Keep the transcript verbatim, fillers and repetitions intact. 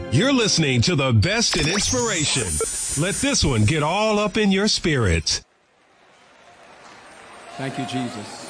You're listening to the best in inspiration. Let this one get all up in your spirit. Thank you, Jesus.